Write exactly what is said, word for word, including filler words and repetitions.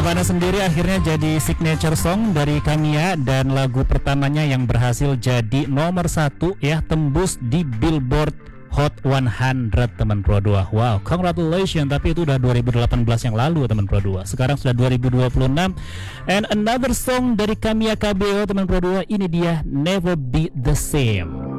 Havana sendiri akhirnya jadi signature song dari Kamiya dan lagu pertamanya yang berhasil jadi nomor satu ya, tembus di Billboard Hot seratus teman Pro dua. Wow, congratulations, tapi itu udah dua ribu delapan belas yang lalu teman Pro dua. Sekarang sudah dua ribu dua puluh enam. And another song dari Kamiya K B O teman Pro dua, ini dia Never Be The Same.